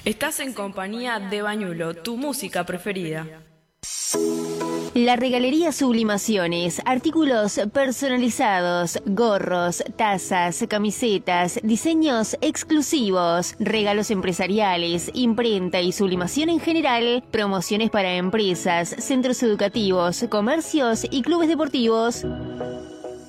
Estás en compañía de Bañulo, tu música preferida. La Regalería Sublimaciones, artículos personalizados, gorros, tazas, camisetas, diseños exclusivos, regalos empresariales, imprenta y sublimación en general, promociones para empresas, centros educativos, comercios y clubes deportivos.